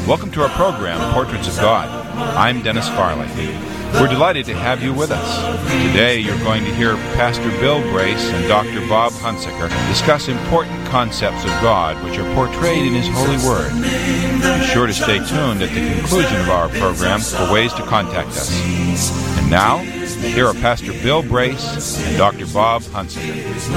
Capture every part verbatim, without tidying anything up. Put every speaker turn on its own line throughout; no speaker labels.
Welcome to our program, Portraits of God. I'm Dennis Farley. We're delighted to have you with us. Today you're going to hear Pastor Bill Brace and Doctor Bob Hunsaker discuss important concepts of God which are portrayed in His holy Word. Be sure to stay tuned at the conclusion of our program for ways to contact us. And now, here are Pastor Bill Brace and Doctor Bob Hunsaker.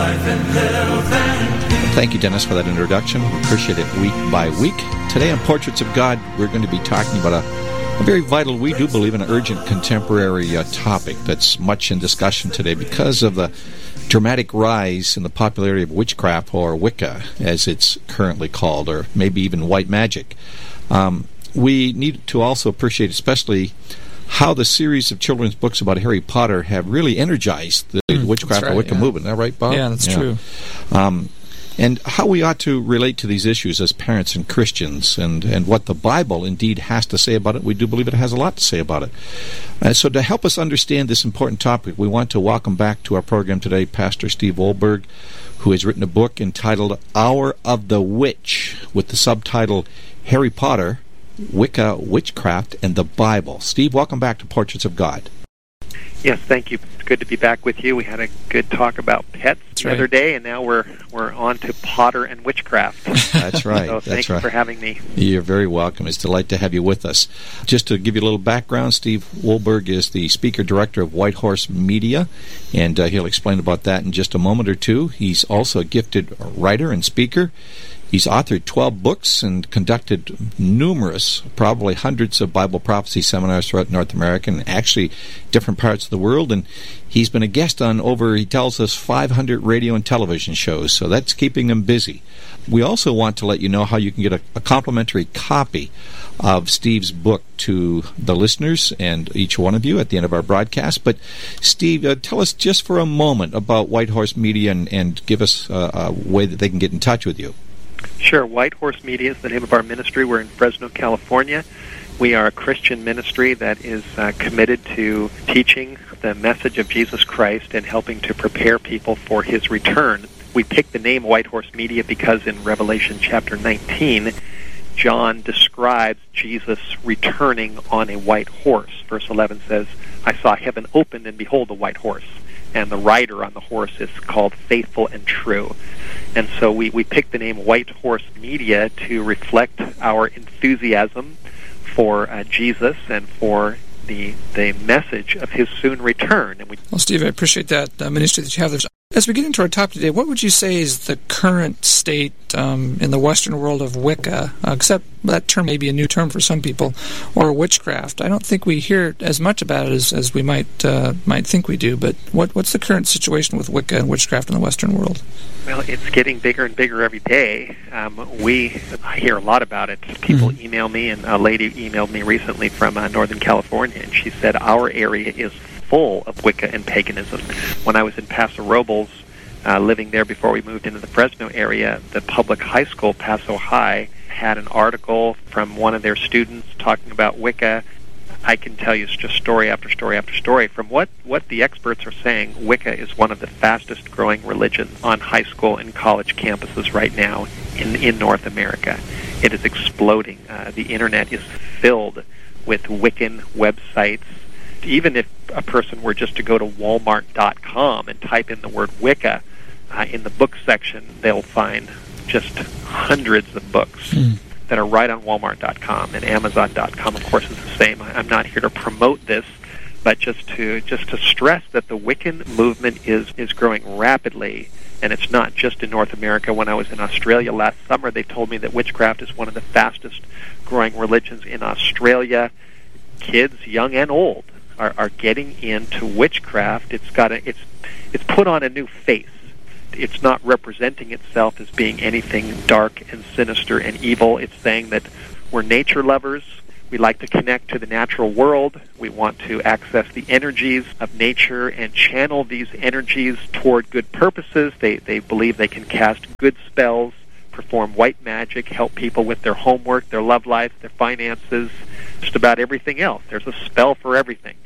Thank you, Dennis, for that introduction. We appreciate it week by week. Today on Portraits of God, we're going to be talking about a, a very vital, we do believe, an urgent contemporary uh, topic that's much in discussion today because of the dramatic rise in the popularity of witchcraft, or Wicca, as it's currently called, or maybe even white magic. Um, we need to also appreciate especially how the series of children's books about Harry Potter have really energized the mm, witchcraft right, or Wicca yeah. movement. Isn't that right, Bob?
Yeah, that's yeah. true.
Um, and how we ought to relate to these issues as parents and Christians, and, and what the Bible indeed has to say about it. We do believe it has a lot to say about it. Uh, so to help us understand this important topic, we want to welcome back to our program today Pastor Steve Wohlberg, who has written a book entitled Hour of the Witch, with the subtitle Harry Potter, Wicca, Witchcraft, and the Bible. Steve, welcome back to Portraits of God.
Yes, thank you. It's good to be back with you. We had a good talk about pets
That's
the
right.
other day, and now we're we're on to Potter and witchcraft.
That's right.
So
That's
thank
right.
you for having me.
You're very welcome. It's a delight to have you with us. Just to give you a little background, Steve Wohlberg is the speaker-director of White Horse Media, and uh, he'll explain about that in just a moment or two. He's also a gifted writer and speaker. He's authored twelve books and conducted numerous, probably hundreds of Bible prophecy seminars throughout North America and actually different parts of the world. And he's been a guest on over, he tells us, five hundred radio and television shows. So that's keeping him busy. We also want to let you know how you can get a, a complimentary copy of Steve's book to the listeners and each one of you at the end of our broadcast. But Steve, uh, tell us just for a moment about White Horse Media and, and give us uh, a way that they can get in touch with you.
Sure. White Horse Media is the name of our ministry. We're in Fresno, California. We are a Christian ministry that is uh, committed to teaching the message of Jesus Christ and helping to prepare people for His return. We picked the name White Horse Media because in Revelation chapter nineteen, John describes Jesus returning on a white horse. Verse eleven says, I saw heaven opened, and behold, a white horse. And the rider on the horse is called Faithful and True. And so we, we picked the name White Horse Media to reflect our enthusiasm for uh, Jesus and for the the message of His soon return. And we
well, Steve, I appreciate that uh, ministry that you have there. As we get into our topic today, what would you say is the current state um, in the Western world of Wicca, uh, except that term may be a new term for some people, or witchcraft? I don't think we hear as much about it as, as we might uh, might think we do, but what, what's the current situation with Wicca and witchcraft in the Western world?
Well, it's getting bigger and bigger every day. Um, we I hear a lot about it. People mm-hmm. email me, and a lady emailed me recently from uh, Northern California, and she said our area is full of Wicca and paganism. When I was in Paso Robles, uh, living there before we moved into the Fresno area, the public high school, Paso High, had an article from one of their students talking about Wicca. I can tell you it's just story after story after story. From what, what the experts are saying, Wicca is one of the fastest growing religions on high school and college campuses right now in, in North America. It is exploding. Uh, the Internet is filled with Wiccan websites. Even if a person were just to go to Walmart dot com and type in the word Wicca, uh, in the book section, they'll find just hundreds of books mm. that are right on Walmart dot com, and Amazon dot com, of course, is the same. I'm not here to promote this, but just to just to stress that the Wiccan movement is, is growing rapidly, and it's not just in North America. When I was in Australia last summer, they told me that witchcraft is one of the fastest growing religions in Australia. Kids, young and old, Are, are getting into witchcraft. It's got a, it's it's put on a new face. It's not representing itself as being anything dark and sinister and evil. It's saying that we're nature lovers. We like to connect to the natural world. We want to access the energies of nature and channel these energies toward good purposes. They they believe they can cast good spells, perform white magic, help people with their homework, their love life, their finances, just about everything else. There's a spell for everything.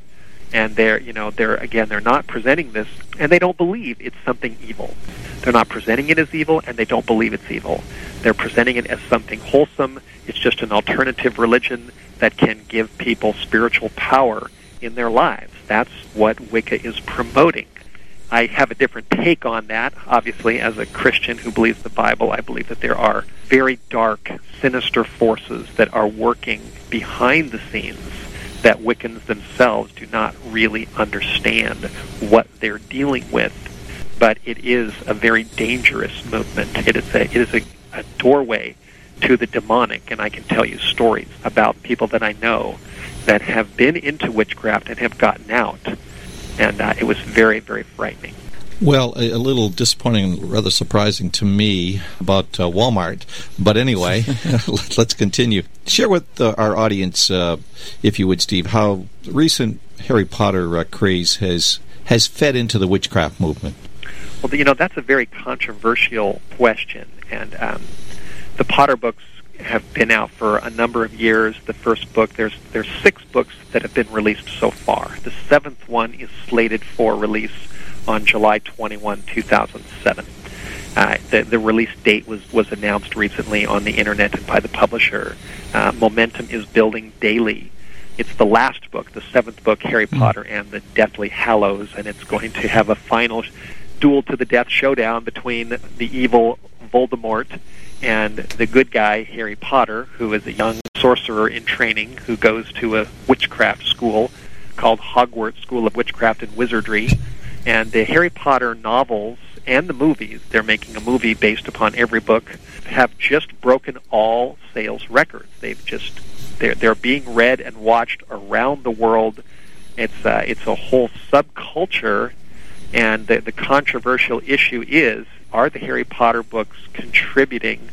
And they're, you know, they're, again, they're not presenting this, and they don't believe it's something evil. They're not presenting it as evil, and they don't believe it's evil. They're presenting it as something wholesome. It's just an alternative religion that can give people spiritual power in their lives. That's what Wicca is promoting. I have a different take on that. Obviously, as a Christian who believes the Bible, I believe that there are very dark, sinister forces that are working behind the scenes that Wiccans themselves do not really understand what they're dealing with. But it is a very dangerous movement. It is a, it is a, a doorway to the demonic, and I can tell you stories about people that I know that have been into witchcraft and have gotten out. And uh, it was very, very frightening.
Well, a, a little disappointing, rather surprising to me about uh, Walmart. But anyway, let's continue. Share with uh, our audience, uh, if you would, Steve, how recent Harry Potter uh, craze has has fed into the witchcraft movement.
Well, you know, that's a very controversial question. And um, the Potter books have been out for a number of years. The first book, there's there's six books that have been released so far. The seventh one is slated for release on July twenty-first, two thousand seven. Uh, the, the release date was, was announced recently on the internet and by the publisher. Uh, momentum is building daily. It's the last book, the seventh book, Harry Potter and the Deathly Hallows, and it's going to have a final duel to the death showdown between the evil Voldemort and the good guy, Harry Potter, who is a young sorcerer in training who goes to a witchcraft school called Hogwarts School of Witchcraft and Wizardry. And the Harry Potter novels and the movies, they're making a movie based upon every book, have just broken all sales records. They've just, they're, they're being read and watched around the world. It's, uh, it's a whole subculture, and the, the controversial issue is, are the Harry Potter books contributing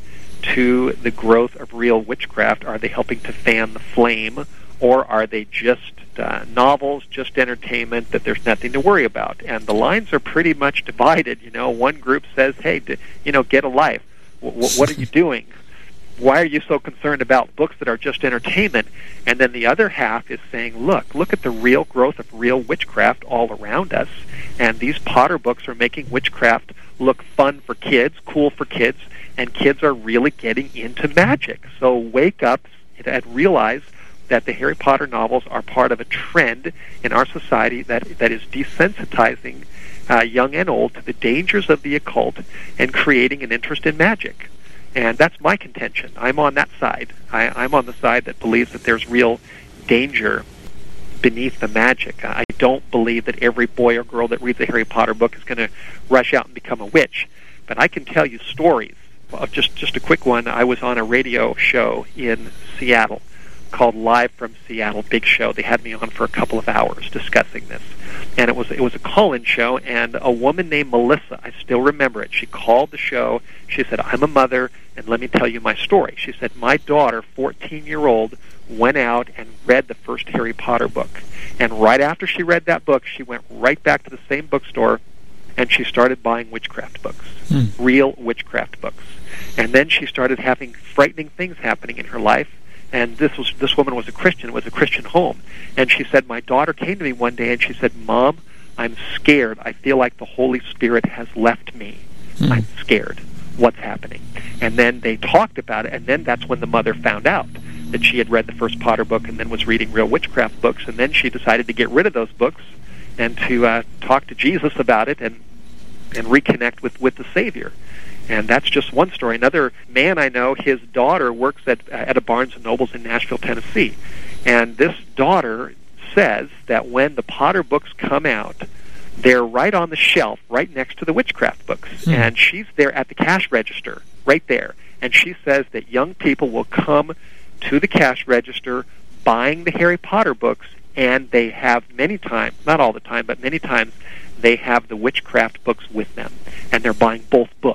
to the growth of real witchcraft? Are they helping to fan the flame, or are they just uh, novels, just entertainment that there's nothing to worry about? And the lines are pretty much divided. You know, one group says, hey, d- you know, get a life. W- what are you doing? Why are you so concerned about books that are just entertainment? And then the other half is saying, look, look at the real growth of real witchcraft all around us, and these Potter books are making witchcraft look fun for kids, cool for kids, and kids are really getting into magic. So wake up and realize that the Harry Potter novels are part of a trend in our society that that is desensitizing uh, young and old to the dangers of the occult and creating an interest in magic. And that's my contention. I'm on that side. I, I'm on the side that believes that there's real danger beneath the magic. I don't believe that every boy or girl that reads a Harry Potter book is going to rush out and become a witch. But I can tell you stories. Well, just, just a quick one. I was on a radio show in Seattle called Live from Seattle, big show. They had me on for a couple of hours discussing this. And it was it was a call-in show, and a woman named Melissa, I still remember it, she called the show. She said, I'm a mother, and let me tell you my story. She said, my daughter, fourteen-year-old, went out and read the first Harry Potter book. And right after she read that book, she went right back to the same bookstore, and she started buying witchcraft books, hmm. real witchcraft books. And then she started having frightening things happening in her life. And this was this woman was a Christian. It was a Christian home. And she said, my daughter came to me one day and she said, Mom, I'm scared. I feel like the Holy Spirit has left me. Hmm. I'm scared. What's happening? And then they talked about it, and then that's when the mother found out that she had read the first Potter book and then was reading real witchcraft books. And then she decided to get rid of those books and to uh, talk to Jesus about it and and reconnect with, with the Savior. And that's just one story. Another man I know, his daughter works at at a Barnes and Nobles in Nashville, Tennessee. And this daughter says that when the Potter books come out, they're right on the shelf, right next to the witchcraft books. Mm. And she's there at the cash register, right there. And she says that young people will come to the cash register buying the Harry Potter books, and they have many times, not all the time, but many times, they have the witchcraft books with them. And they're buying both books.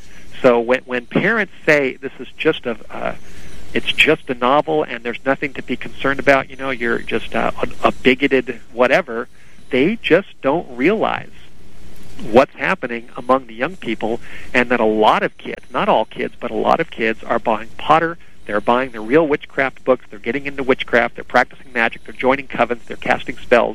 So when when parents say this is just a, uh, it's just a novel and there's nothing to be concerned about, you know, you're just a, a, a bigoted whatever, they just don't realize what's happening among the young people, and that a lot of kids, not all kids, but a lot of kids are buying Potter, they're buying the real witchcraft books, they're getting into witchcraft, they're practicing magic, they're joining covens, they're casting spells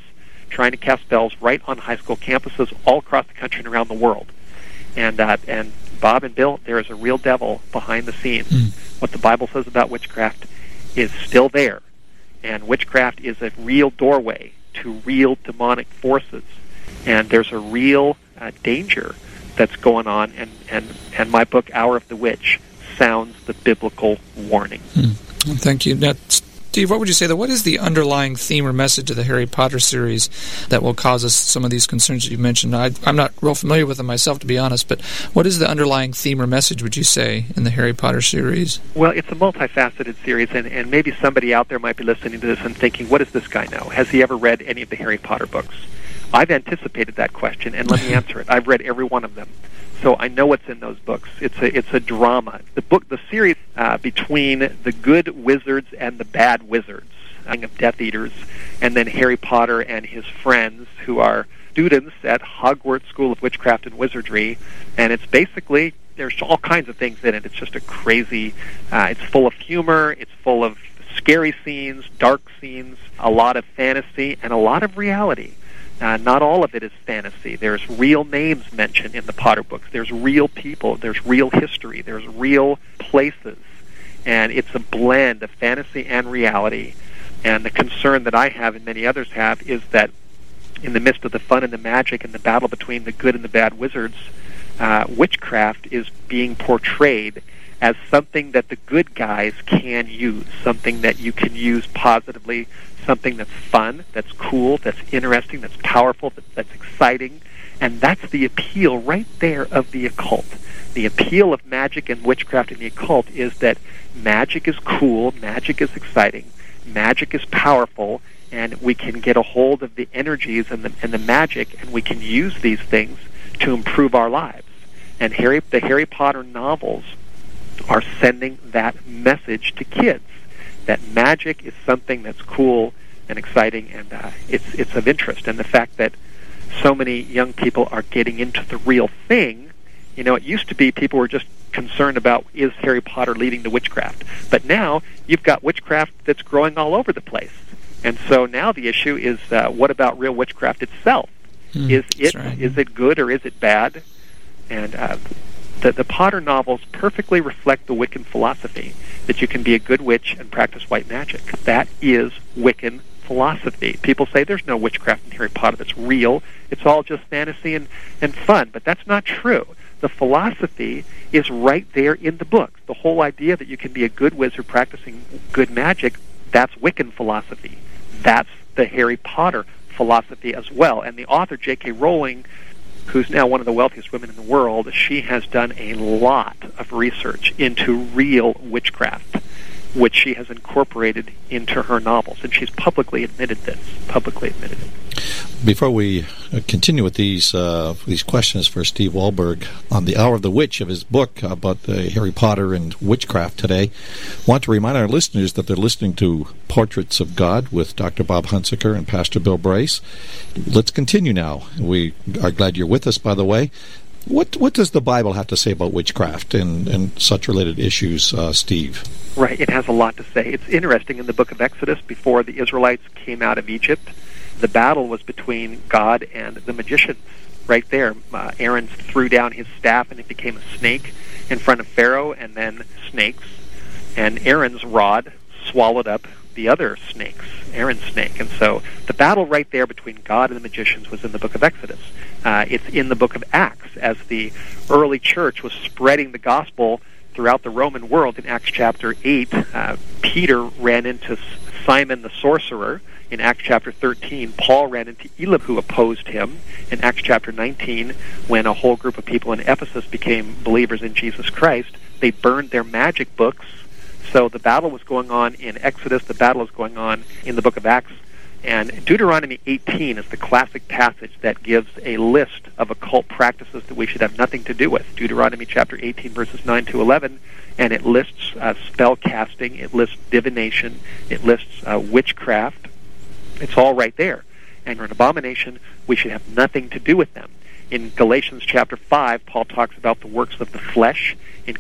trying to cast spells right on high school campuses all across the country and around the world. And uh, and Bob and Bill, there is a real devil behind the scenes. Mm. What the Bible says about witchcraft is still there. And witchcraft is a real doorway to real demonic forces. And there's a real uh, danger that's going on. And, and, and my book, Hour of the Witch, sounds the biblical warning.
Mm. Thank you. Now, Steve, what would you say, that what is the underlying theme or message of the Harry Potter series that will cause us some of these concerns that you mentioned? I, I'm not real familiar with them myself, to be honest, but what is the underlying theme or message, would you say, in the Harry Potter series?
Well, it's a multifaceted series, and, and maybe somebody out there might be listening to this and thinking, what does this guy know? Has he ever read any of the Harry Potter books? I've anticipated that question, and let me answer it. I've read every one of them. So I know what's in those books. It's a it's a drama. The book, the series uh, between the good wizards and the bad wizards, of Death Eaters, and then Harry Potter and his friends, who are students at Hogwarts School of Witchcraft and Wizardry, and it's basically, there's all kinds of things in it. It's just a crazy. Uh, it's full of humor. It's full of scary scenes, dark scenes, a lot of fantasy, and a lot of reality. Uh, not all of it is fantasy. There's real names mentioned in the Potter books. There's real people. There's real history. There's real places. And it's a blend of fantasy and reality. And the concern that I have and many others have is that in the midst of the fun and the magic and the battle between the good and the bad wizards, uh, witchcraft is being portrayed as something that the good guys can use, something that you can use positively, something that's fun, that's cool, that's interesting, that's powerful, that, that's exciting. And that's the appeal right there of the occult. The appeal of magic and witchcraft and the occult is that magic is cool, magic is exciting, magic is powerful, and we can get a hold of the energies and the, and the magic, and we can use these things to improve our lives. And Harry, the Harry Potter novels are sending that message to kids, that magic is something that's cool and exciting, and uh, it's it's of interest. And the fact that so many young people are getting into the real thing, you know, it used to be people were just concerned about, is Harry Potter leading to witchcraft? But now you've got witchcraft that's growing all over the place. And so now the issue is, uh, what about real witchcraft itself? Mm, is it right. is it good or is it bad? And uh, the, the Potter novels perfectly reflect the Wiccan philosophy that you can be a good witch and practice white magic. That is Wiccan philosophy. People say there's no witchcraft in Harry Potter that's real. It's all just fantasy and, and fun. But that's not true. The philosophy is right there in the books. The whole idea that you can be a good wizard practicing good magic, that's Wiccan philosophy. That's the Harry Potter philosophy as well. And the author, J K Rowling, who's now one of the wealthiest women in the world, she has done a lot of research into real witchcraft, which she has incorporated into her novels. And she's publicly admitted this, publicly admitted it.
Before we continue with these uh, these questions for Steve Wohlberg on the Hour of the Witch of his book about uh, Harry Potter and witchcraft today, I want to remind our listeners that they're listening to Portraits of God with Doctor Bob Hunsaker and Pastor Bill Brace. Let's continue now. We are glad you're with us, by the way. What what does the Bible have to say about witchcraft and, and such related issues, uh, Steve?
Right, it has a lot to say. It's interesting, in the book of Exodus, before the Israelites came out of Egypt, the battle was between God and the magicians. Right there, uh, Aaron threw down his staff and it became a snake in front of Pharaoh, and then snakes. And Aaron's rod swallowed up the other snakes, Aaron's snake. And so the battle right there between God and the magicians was in the book of Exodus. Uh, it's in the book of Acts, as the early church was spreading the gospel throughout the Roman world. In Acts chapter eight, uh, Peter ran into Simon the sorcerer. In Acts chapter thirteen, Paul ran into Elam, who opposed him. In Acts chapter nineteen, when a whole group of people in Ephesus became believers in Jesus Christ, they burned their magic books. So the battle was going on in Exodus, the battle is going on in the book of Acts. And Deuteronomy eighteen is the classic passage that gives a list of occult practices that we should have nothing to do with. Deuteronomy chapter eighteen, verses nine to eleven, and it lists uh, spell casting, it lists divination, it lists uh, witchcraft. It's all right there. And you're an abomination, we should have nothing to do with them. In Galatians chapter five, Paul talks about the works of the flesh. In